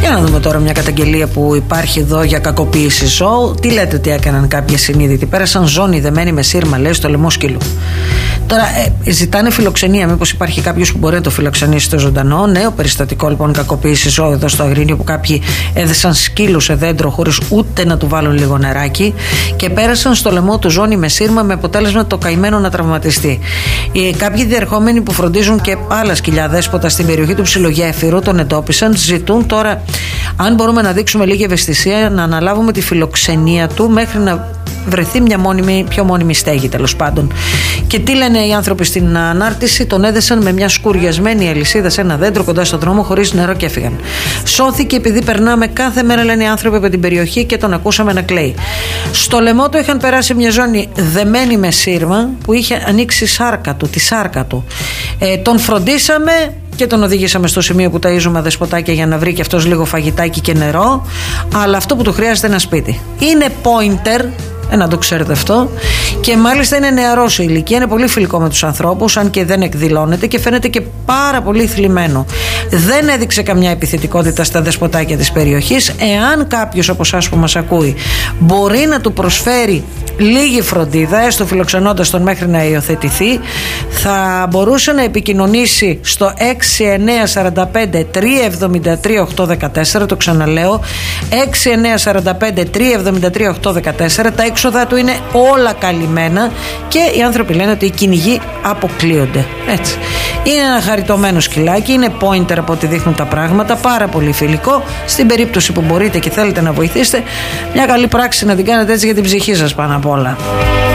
Για να δούμε τώρα μια καταγγελία που υπάρχει εδώ για κακοποίηση ζώου. Τι λέτε ότι έκαναν κάποιοι ασυνείδητοι? Πέρασαν ζώνη δεμένοι με σύρμα, λέει, στο λαιμό σκύλου. Τώρα ζητάνε φιλοξενία. Μήπως υπάρχει κάποιος που μπορεί να το φιλοξενήσει στο ζωντανό? Νέο περιστατικό λοιπόν κακοποίηση ζώου εδώ στο Αγρίνιο, που κάποιοι έδεσαν σκύλου σε δέντρο χωρίς ούτε να του βάλουν λίγο νεράκι και πέρασαν στο λαιμό του ζώνη με σύρμα, με αποτέλεσμα το καημένο να τραυματιστεί. Κάποιοι διερχόμενοι που φροντίζουν και άλλα σκυλιά δέσποτα στην περιοχή του Ψιλογέφυρου τον εντόπισαν. Ζητούν τώρα, αν μπορούμε να δείξουμε λίγη ευαισθησία, να αναλάβουμε τη φιλοξενία του μέχρι να βρεθεί μια πιο μόνιμη στέγη, τέλος πάντων. Και τι λένε οι άνθρωποι στην ανάρτηση? Τον έδεσαν με μια σκουριασμένη αλυσίδα σε ένα δέντρο κοντά στον δρόμο χωρίς νερό και έφυγαν. Σώθηκε επειδή περνάμε κάθε μέρα, λένε οι άνθρωποι από την περιοχή, και τον ακούσαμε να κλαίει. Στο λαιμό του είχαν περάσει μια ζώνη δεμένη με σύρμα που είχε ανοίξει τη σάρκα του. Τον φροντίσαμε και τον οδηγήσαμε στο σημείο που ταΐζουμε δεσποτάκια για να βρει και αυτός λίγο φαγητάκι και νερό, αλλά αυτό που του χρειάζεται είναι ένα σπίτι. Είναι pointer, να το ξέρετε αυτό, και μάλιστα είναι νεαρό σε ηλικία, είναι πολύ φιλικό με τους ανθρώπους, αν και δεν εκδηλώνεται, και φαίνεται και πάρα πολύ θλιμμένο. Δεν έδειξε καμιά επιθετικότητα στα δεσποτάκια της περιοχής. Εάν κάποιος από εσάς που μας ακούει μπορεί να του προσφέρει λίγη φροντίδα, έστω φιλοξενώντας τον μέχρι να υιοθετηθεί, θα μπορούσε να επικοινωνήσει στο 6945 373 814. Το ξαναλέω, 6945 373 814. Τα έξοδα του είναι όλα καλυμμένα και οι άνθρωποι λένε ότι οι κυνηγοί αποκλείονται. Έτσι. Είναι ένα χαριτωμένο σκυλάκι, είναι pointer από ό,τι δείχνουν τα πράγματα, πάρα πολύ φιλικό. Στην περίπτωση που μπορείτε και θέλετε να βοηθήσετε, μια καλή πράξη να την κάνετε έτσι για την ψυχή σας πάνω απ' όλα.